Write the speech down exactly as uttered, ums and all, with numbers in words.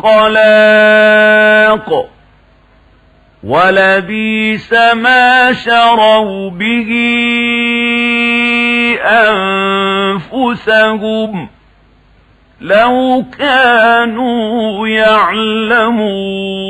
خلاق ولبئس ما شروا به أنفسهم لو كانوا يعلمون.